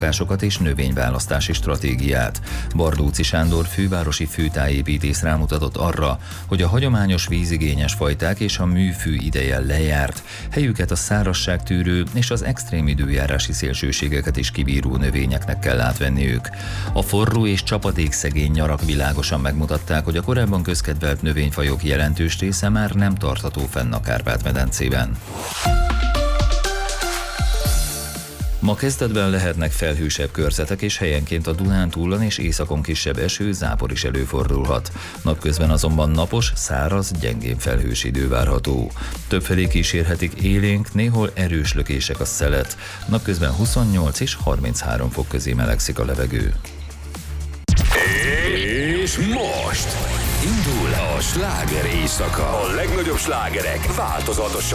és növényválasztási stratégiát. Bardóczy Sándor fővárosi főtájépítész rámutatott arra, hogy a hagyományos vízigényes fajták és a műfű ideje lejárt, helyüket a szárazságtűrő és az extrém időjárási szélsőségeket is kibíró növényeknek kell átvenniük. A forró és csapadékszegény nyarak világosan megmutatták, hogy a korábban közkedvelt növényfajok jelentős része már nem tartható fenn a Kárpát-medencében. Ma kezdetben lehetnek felhősebb körzetek, és helyenként a Dunántúlon és északon kisebb eső, zápor is előfordulhat. Napközben azonban napos, száraz, gyengén felhős idő várható. Többfelé kísérhetik élénk, néhol erős lökések a szelet. Napközben 28 és 33 fok közé melegszik a levegő. És most indul a sláger éjszaka. A legnagyobb slágerek változatosan.